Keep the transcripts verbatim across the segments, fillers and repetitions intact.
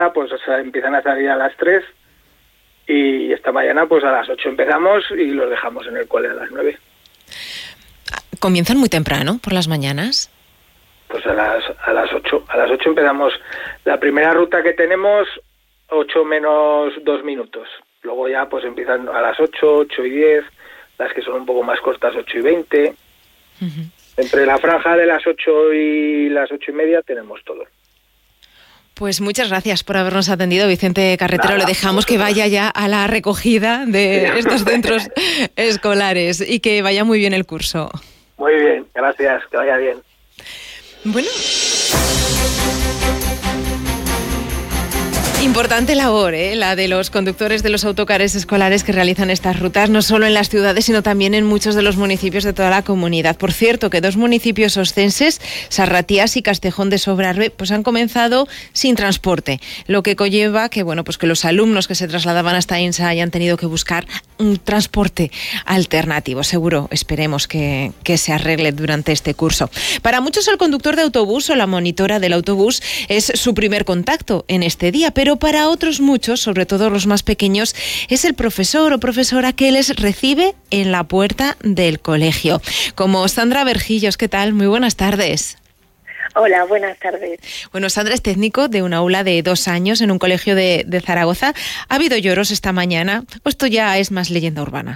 pues o sea, empiezan a salir a las tres y esta mañana pues a las ocho empezamos y los dejamos en el cole a las nueve. ¿Comienzan muy temprano por las mañanas? Pues a las a las ocho. A las ocho empezamos la primera ruta que tenemos, ocho menos dos minutos. Luego ya pues empiezan a las ocho, ocho y diez, las que son un poco más cortas, ocho y veinte. Uh-huh. Entre la franja de las ocho y las ocho y media tenemos todo. Pues muchas gracias por habernos atendido, Vicente Carretero. Nada, Le dejamos que vaya ya a la recogida de estos centros escolares y que vaya muy bien el curso. Muy bien, gracias, que vaya bien. Bueno, importante labor, ¿eh? La de los conductores de los autocares escolares que realizan estas rutas, no solo en las ciudades, sino también en muchos de los municipios de toda la comunidad. Por cierto, que dos municipios oscenses, Sarratías y Castejón de Sobrarbe, pues han comenzado sin transporte, lo que conlleva que, bueno, pues que los alumnos que se trasladaban hasta Insa hayan tenido que buscar un transporte alternativo. Seguro, esperemos que, que se arregle durante este curso. Para muchos, el conductor de autobús o la monitora del autobús es su primer contacto en este día, pero para otros muchos, sobre todo los más pequeños, es el profesor o profesora que les recibe en la puerta del colegio. Como Sandra Vergillos, ¿qué tal? Muy buenas tardes. Hola, buenas tardes. Bueno, Sandra es técnico de un aula de dos años en un colegio de, de Zaragoza. ¿Ha habido lloros esta mañana o esto ya es más leyenda urbana?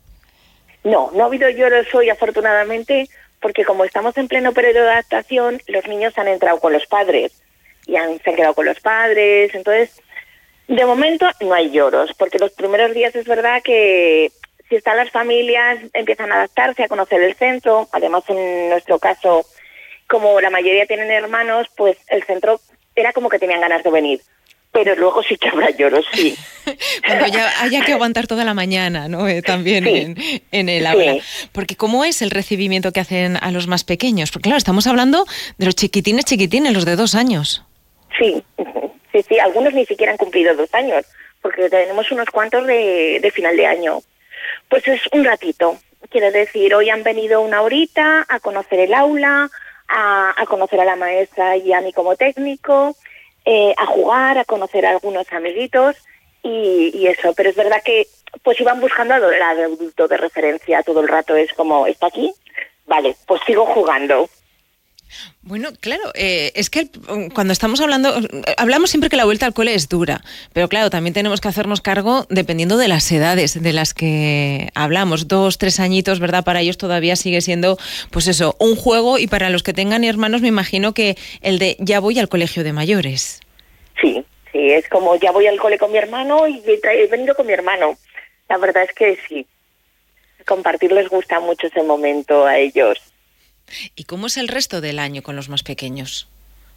No, no ha habido lloros hoy, afortunadamente, porque como estamos en pleno periodo de adaptación, los niños han entrado con los padres. Y han, se han quedado con los padres, entonces de momento no hay lloros, porque los primeros días es verdad que si están las familias empiezan a adaptarse, a conocer el centro, además en nuestro caso, como la mayoría tienen hermanos, pues el centro era como que tenían ganas de venir, pero luego sí que habrá lloros, sí. Bueno, ya haya que aguantar toda la mañana, ¿no? Eh, también sí. en, en el aula. Sí. Porque ¿cómo es el recibimiento que hacen a los más pequeños? Porque claro, estamos hablando de los chiquitines, chiquitines, los de dos años. Sí, sí, sí, algunos ni siquiera han cumplido dos años, porque tenemos unos cuantos de, de final de año. Pues es un ratito, quiero decir, hoy han venido una horita a conocer el aula, a, a conocer a la maestra y a mí como técnico, eh, a jugar, a conocer a algunos amiguitos y, y eso, pero es verdad que pues iban buscando al adulto de referencia todo el rato, es como, ¿está aquí? Vale, pues sigo jugando. Bueno, claro, eh, es que cuando estamos hablando, hablamos siempre que la vuelta al cole es dura, pero claro, también tenemos que hacernos cargo dependiendo de las edades de las que hablamos. Dos, tres añitos, ¿verdad? Para ellos todavía sigue siendo, pues eso, un juego, y para los que tengan hermanos me imagino que el de ya voy al colegio de mayores. Sí, sí, es como ya voy al cole con mi hermano y he venido con mi hermano. La verdad es que sí, compartir les gusta mucho ese momento a ellos. ¿Y cómo es el resto del año con los más pequeños?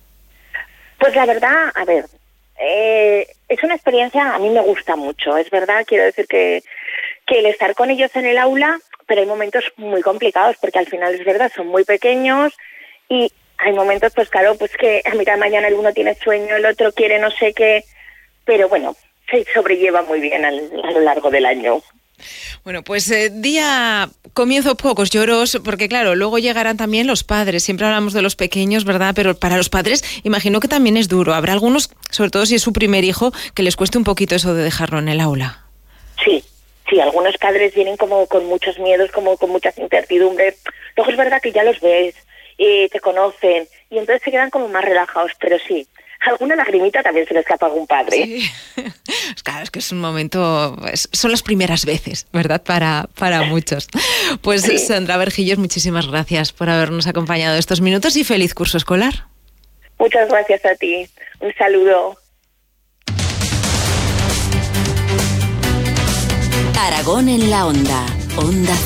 Pues la verdad, a ver, eh, es una experiencia, a mí me gusta mucho, es verdad, quiero decir que, que el estar con ellos en el aula, pero hay momentos muy complicados, porque al final es verdad, son muy pequeños y hay momentos, pues claro, pues que a mitad de mañana el uno tiene sueño, el otro quiere no sé qué, pero bueno, se sobrelleva muy bien al, a lo largo del año. Bueno, pues eh, día comienzo pocos lloros, porque claro, luego llegarán también los padres. Siempre hablamos de los pequeños, ¿verdad? Pero para los padres imagino que también es duro. Habrá algunos, sobre todo si es su primer hijo, que les cueste un poquito eso de dejarlo en el aula. Sí, sí, algunos padres vienen como con muchos miedos, como con muchas incertidumbres. Luego es verdad que ya los ves, y te conocen, y entonces se quedan como más relajados, pero sí. Alguna lagrimita también se le escapa a algún padre. Sí. Claro, es que es un momento, es, son las primeras veces, ¿verdad? Para, para muchos. Pues sí. Sandra Vergillos, muchísimas gracias por habernos acompañado estos minutos y feliz curso escolar. Muchas gracias a ti. Un saludo. Aragón en la Onda. Onda